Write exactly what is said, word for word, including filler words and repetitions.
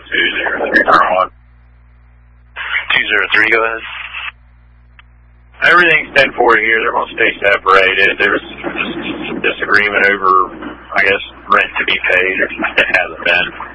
two zero three, turn one. two zero three, go ahead. Everything's ten forty here. They're going to stay separated. There's just some disagreement over, I guess, rent to be paid, or it hasn't been.